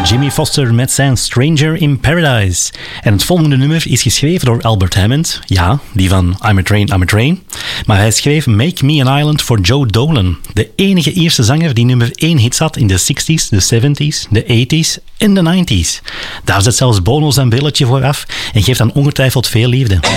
Jimmy Foster met zijn Stranger in Paradise. En het volgende nummer is geschreven door Albert Hammond. Ja, die van I'm a Train. Maar hij schreef Make Me an Island voor Joe Dolan. De enige Ierse zanger die nummer 1 hits had in de 60s, de 70s, de 80s en de 90s. Daar zet zelfs Bono zijn brilletje voor af en geeft dan ongetwijfeld veel liefde.